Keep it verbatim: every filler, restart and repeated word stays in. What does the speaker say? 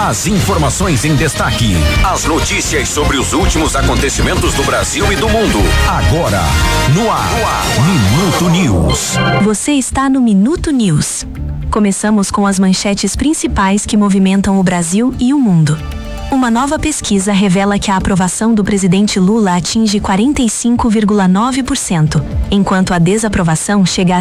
As informações em destaque. As notícias sobre os últimos acontecimentos do Brasil e do mundo. Agora, no ar. No ar. Minuto News. Você está no Minuto News. Começamos com as manchetes principais que movimentam o Brasil e o mundo. Uma nova pesquisa revela que a aprovação do presidente Lula atinge quarenta e cinco vírgula nove por cento, enquanto a desaprovação chega a